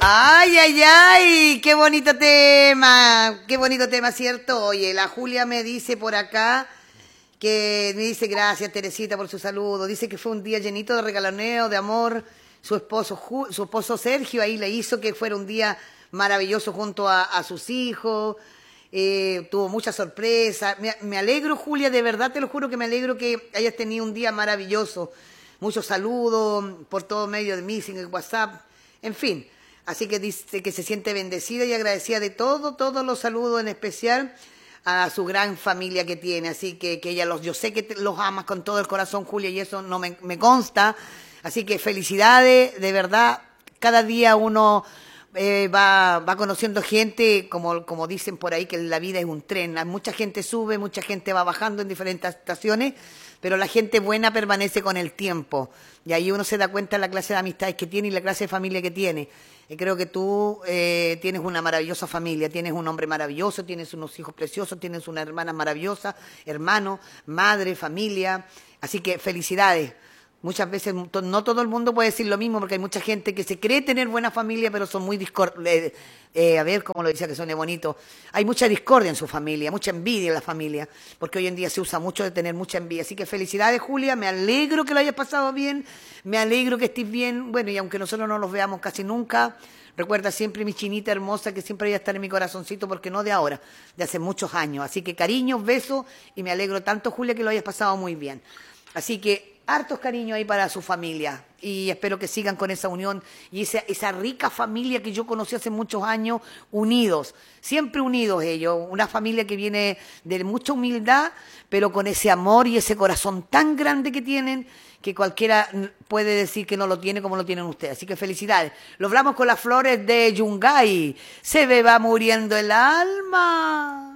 Ay, ay, ay, qué bonito tema, ¿cierto? Oye, la Julia me dice por acá que me dice gracias Teresita por su saludo, dice que fue un día llenito de regaloneo, de amor, su esposo Sergio ahí le hizo que fuera un día maravilloso junto a sus hijos, tuvo muchas sorpresas, me alegro Julia, de verdad te lo juro que me alegro que hayas tenido un día maravilloso, muchos saludos por todo medio de Missing, el WhatsApp, en fin. Así que dice que se siente bendecida y agradecida de todos los saludos, en especial a su gran familia que tiene. Así que ella yo sé que los amas con todo el corazón, Julia, y eso no me consta. Así que felicidades, de verdad. Cada día uno va conociendo gente, como dicen por ahí, que la vida es un tren. Mucha gente sube, mucha gente va bajando en diferentes estaciones, pero la gente buena permanece con el tiempo. Y ahí uno se da cuenta de la clase de amistades que tiene y la clase de familia que tiene. Y creo que tú tienes una maravillosa familia, tienes un hombre maravilloso, tienes unos hijos preciosos, tienes una hermana maravillosa, hermano, madre, familia. Así que felicidades. Muchas veces no todo el mundo puede decir lo mismo porque hay mucha gente que se cree tener buena familia pero son muy discordes. A ver cómo lo decía que suene bonito. Hay mucha discordia en su familia, mucha envidia en la familia, porque hoy en día se usa mucho de tener mucha envidia. Así que felicidades Julia, me alegro que lo hayas pasado bien, me alegro que estés bien. Bueno, y aunque nosotros no los veamos casi nunca, recuerda siempre mi chinita hermosa que siempre va a estar en mi corazoncito porque no de ahora, de hace muchos años. Así que cariños, besos y me alegro tanto Julia que lo hayas pasado muy bien. Así que hartos cariños ahí para su familia y espero que sigan con esa unión y esa rica familia que yo conocí hace muchos años, unidos, siempre unidos ellos, una familia que viene de mucha humildad, pero con ese amor y ese corazón tan grande que tienen que cualquiera puede decir que no lo tiene como lo tienen ustedes. Así que felicidades. Lo hablamos con las flores de Yungay. Se me va muriendo el alma.